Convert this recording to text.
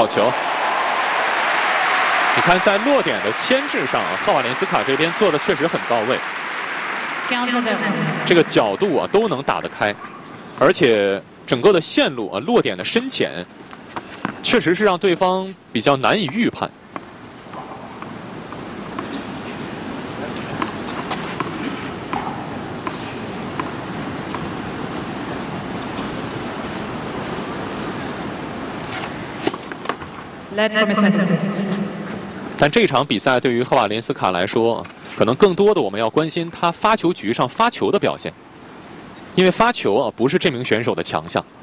球。你看，在落点的牵制上，赫瓦连斯卡这边做的确实很到位，这个角度啊都能打得开，而且整个的线路啊落点的深浅，确实是让对方比较难以预判。但这场比赛对于赫瓦连斯卡来说，可能更多的我们要关心他发球局上发球的表现，因为发球啊不是这名选手的强项。